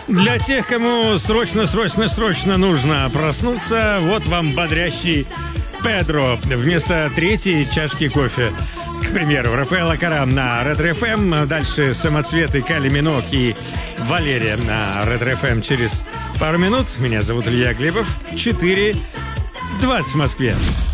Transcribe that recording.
Для тех, кому срочно нужно проснуться, вот вам бодрящий Педро вместо третьей чашки кофе. К примеру, Рафаэла Карам на Ретро-ФМ, дальше Самоцветы, Кали Минок и Валерия на Ретро-ФМ через пару минут. Меня зовут Илья Глебов. 4:20 в Москве.